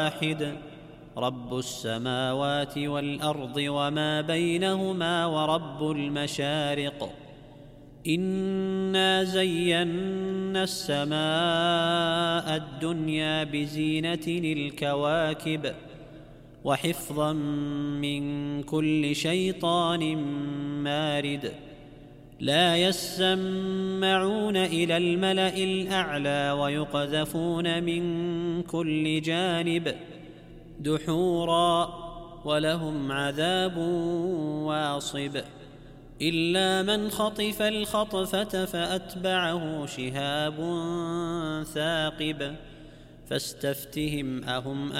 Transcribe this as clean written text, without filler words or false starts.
واحد رب السماوات والأرض وما بينهما ورب المشارق إنا زينا السماء الدنيا بزينة الكواكب وحفظا من كل شيطان مارد لا يسمعون إلى الملأ الأعلى ويقذفون من كل جانب دحورا ولهم عذاب واصب إلا من خطف الخطفة فأتبعه شهاب ثاقب فاستفتهم أهم